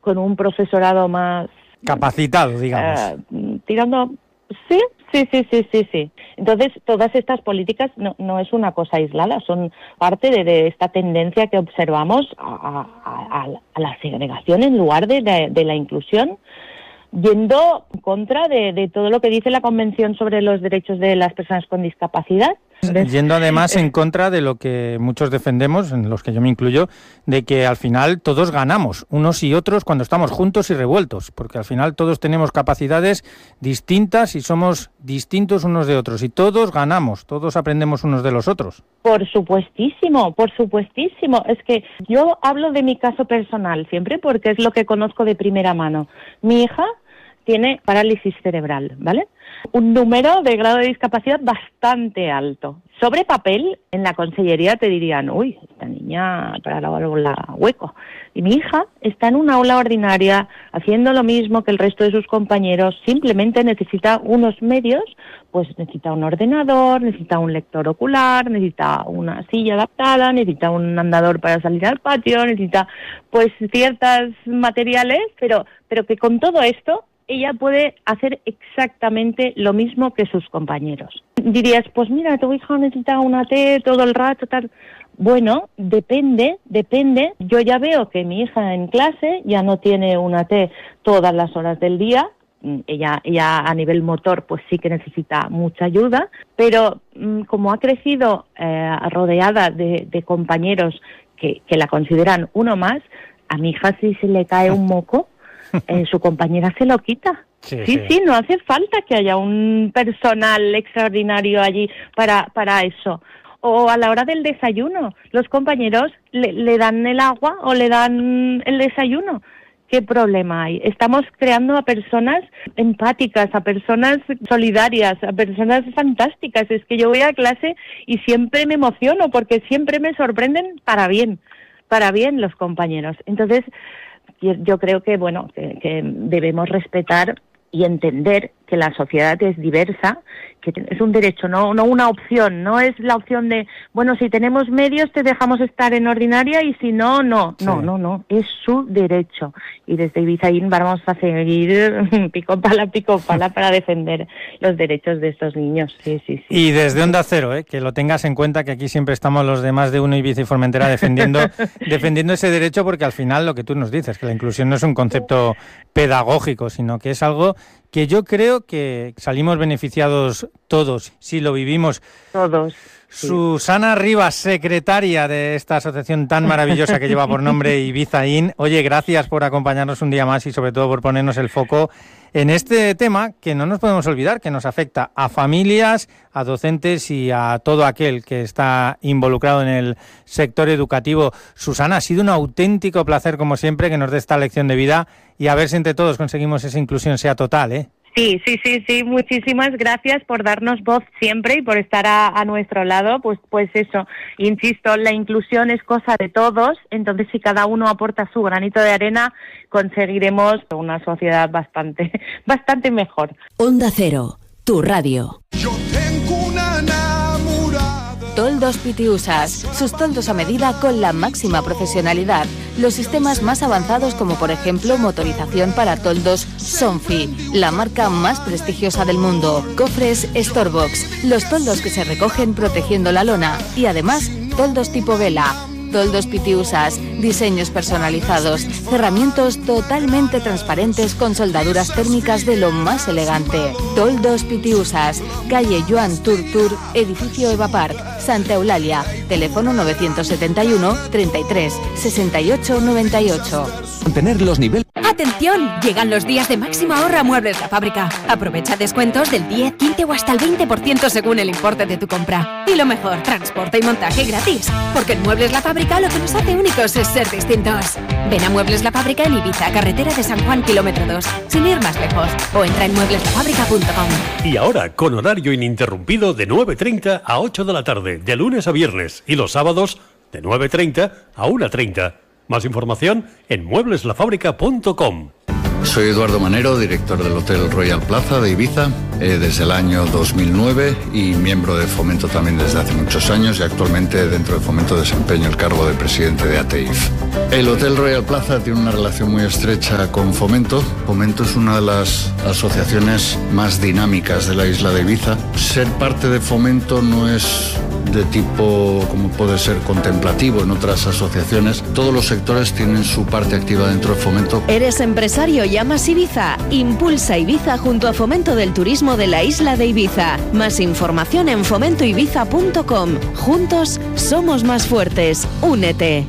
con un profesorado más capacitado, digamos. Tirando, sí. Entonces, todas estas políticas no es una cosa aislada, son parte de esta tendencia que observamos a la segregación en lugar de la inclusión, yendo en contra de todo lo que dice la Convención sobre los Derechos de las Personas con Discapacidad. Yendo además en contra de lo que muchos defendemos, en los que yo me incluyo, de que al final todos ganamos, unos y otros, cuando estamos juntos y revueltos, porque al final todos tenemos capacidades distintas y somos distintos unos de otros, y todos ganamos, todos aprendemos unos de los otros. Por supuestísimo. Es que yo hablo de mi caso personal siempre porque es lo que conozco de primera mano. Mi hija tiene parálisis cerebral, ¿vale? Un número de grado de discapacidad bastante alto. Sobre papel, en la consellería te dirían, uy, esta niña para la válvula hueco. Y mi hija está en una aula ordinaria, haciendo lo mismo que el resto de sus compañeros, simplemente necesita unos medios, pues necesita un ordenador, necesita un lector ocular, necesita una silla adaptada, necesita un andador para salir al patio, necesita pues ciertos materiales, pero que con todo esto ella puede hacer exactamente lo mismo que sus compañeros. Dirías, pues mira, tu hija necesita una T todo el rato, tal. Bueno, depende. Yo ya veo que mi hija en clase ya no tiene una T todas las horas del día. Ella a nivel motor pues sí que necesita mucha ayuda, pero como ha crecido rodeada de compañeros que la consideran uno más, a mi hija si se le cae un moco, su compañera se lo quita. Sí, no hace falta que haya un personal extraordinario allí para eso. O a la hora del desayuno, los compañeros le dan el agua o le dan el desayuno. ¿Qué problema hay? Estamos creando a personas empáticas, a personas solidarias, a personas fantásticas. Es que yo voy a clase y siempre me emociono porque siempre me sorprenden para bien los compañeros. Entonces, yo creo que que debemos respetar y entender que la sociedad es diversa, que es un derecho, no una opción, no es la opción de, bueno, si tenemos medios te dejamos estar en ordinaria y si no, no, es su derecho. Y desde Ibizaín vamos a seguir pico pala para defender los derechos de estos niños. Sí. Y desde Onda Cero, que lo tengas en cuenta, que aquí siempre estamos los de Más de Uno, Ibiza y Formentera defendiendo ese derecho, porque al final lo que tú nos dices, que la inclusión no es un concepto pedagógico, sino que es algo que yo creo que salimos beneficiados todos, si lo vivimos. Todos. Sí. Susana Rivas, secretaria de esta asociación tan maravillosa que lleva por nombre Ibizaín. Oye, gracias por acompañarnos un día más y sobre todo por ponernos el foco en este tema que no nos podemos olvidar, que nos afecta a familias, a docentes y a todo aquel que está involucrado en el sector educativo. Susana, ha sido un auténtico placer, como siempre, que nos dé esta lección de vida y a ver si entre todos conseguimos esa inclusión sea total, ¿eh? Sí, muchísimas gracias por darnos voz siempre y por estar a nuestro lado, pues eso, insisto, la inclusión es cosa de todos, entonces si cada uno aporta su granito de arena, conseguiremos una sociedad bastante mejor. Onda Cero, tu radio. Yo tengo una enamorada. Toldos Pitiusas, sus toldos a medida con la máxima profesionalidad. Los sistemas más avanzados como por ejemplo motorización para toldos Sonfi, la marca más prestigiosa del mundo. Cofres Storbox, los toldos que se recogen protegiendo la lona. Y además, toldos tipo vela. Toldos Pitiusas, diseños personalizados, cerramientos totalmente transparentes con soldaduras térmicas de lo más elegante. Toldos Pitiusas, calle Joan Turtur, edificio Eva Park, Santa Eulalia, teléfono 971 33 68 98. Mantener los niveles. ¡Atención! Llegan los días de máxima ahorra Muebles La Fábrica. Aprovecha descuentos del 10, 15 o hasta el 20% según el importe de tu compra. Y lo mejor, transporte y montaje gratis. Porque en Muebles La Fábrica lo que nos hace únicos es ser distintos. Ven a Muebles La Fábrica en Ibiza, carretera de San Juan, kilómetro 2, sin ir más lejos. O entra en muebleslafábrica.com. Y ahora, con horario ininterrumpido de 9:30 a 8 de la tarde, de lunes a viernes. Y los sábados, de 9:30 a 1:30. Más información en muebleslafábrica.com. Soy Eduardo Manero, director del Hotel Royal Plaza de Ibiza desde el año 2009 y miembro de Fomento también desde hace muchos años, y actualmente dentro de Fomento desempeño el cargo de presidente de ATIF. El Hotel Royal Plaza tiene una relación muy estrecha con Fomento. Fomento es una de las asociaciones más dinámicas de la isla de Ibiza. Ser parte de Fomento no es de tipo como puede ser contemplativo en otras asociaciones. Todos los sectores tienen su parte activa dentro de Fomento. ¿Eres empresario y amas Ibiza? Impulsa Ibiza junto a Fomento del Turismo de la isla de Ibiza. Más información en fomentoibiza.com. Juntos somos más fuertes. Únete.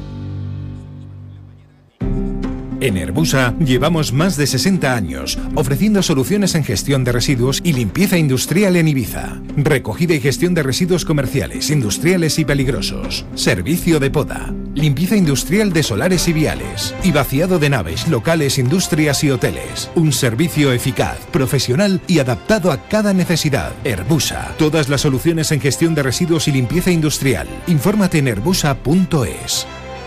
En Herbusa llevamos más de 60 años ofreciendo soluciones en gestión de residuos y limpieza industrial en Ibiza. Recogida y gestión de residuos comerciales, industriales y peligrosos. Servicio de poda. Limpieza industrial de solares y viales. Y vaciado de naves, locales, industrias y hoteles. Un servicio eficaz, profesional y adaptado a cada necesidad. Herbusa. Todas las soluciones en gestión de residuos y limpieza industrial. Infórmate en herbusa.es.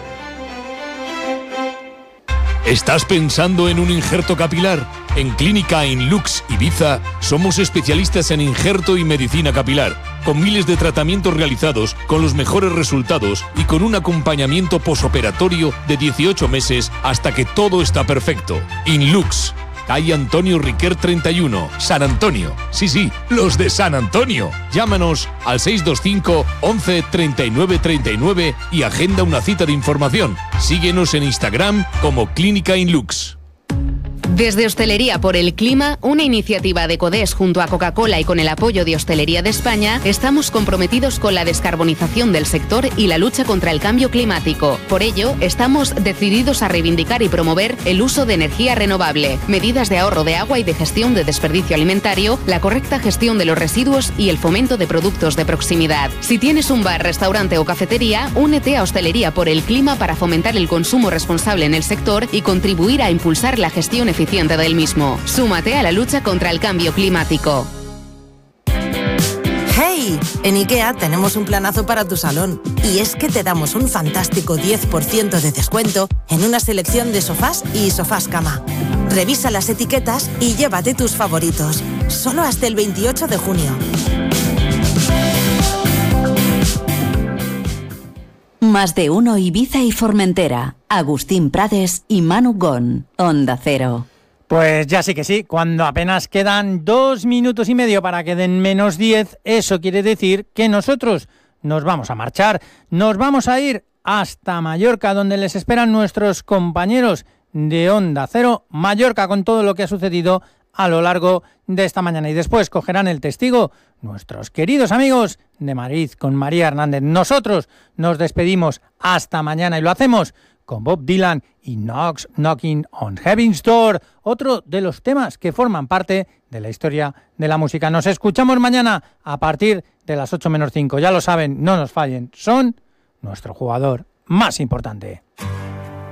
¿Estás pensando en un injerto capilar? En Clínica Inlux Ibiza somos especialistas en injerto y medicina capilar, con miles de tratamientos realizados, con los mejores resultados y con un acompañamiento posoperatorio de 18 meses hasta que todo está perfecto. Inlux, calle Antonio Riquer 31, San Antonio. Sí, los de San Antonio. Llámanos al 625 11 39 39 y agenda una cita de información. Síguenos en Instagram como Clínica Inlux. Desde Hostelería por el Clima, una iniciativa de CODES junto a Coca-Cola y con el apoyo de Hostelería de España, estamos comprometidos con la descarbonización del sector y la lucha contra el cambio climático. Por ello, estamos decididos a reivindicar y promover el uso de energía renovable, medidas de ahorro de agua y de gestión de desperdicio alimentario, la correcta gestión de los residuos y el fomento de productos de proximidad. Si tienes un bar, restaurante o cafetería, únete a Hostelería por el Clima para fomentar el consumo responsable en el sector y contribuir a impulsar la gestión eficiente del mismo. Súmate a la lucha contra el cambio climático. ¡Hey! En IKEA tenemos un planazo para tu salón. Y es que te damos un fantástico 10% de descuento en una selección de sofás y sofás cama. Revisa las etiquetas y llévate tus favoritos. Solo hasta el 28 de junio. Más de uno Ibiza y Formentera. Agustín Prades y Manu Gon. Onda Cero. Pues ya sí que sí, cuando apenas quedan 2 minutos y medio para que den menos 10, eso quiere decir que nosotros nos vamos a marchar, nos vamos a ir hasta Mallorca, donde les esperan nuestros compañeros de Onda Cero Mallorca con todo lo que ha sucedido a lo largo de esta mañana. Y después cogerán el testigo nuestros queridos amigos de Madrid con María Hernández. Nosotros nos despedimos hasta mañana y lo hacemos con Bob Dylan y Knox Knocking on Heaven's Door, otro de los temas que forman parte de la historia de la música. Nos escuchamos mañana a partir de las 8 menos 5. Ya lo saben, no nos fallen, son nuestro jugador más importante.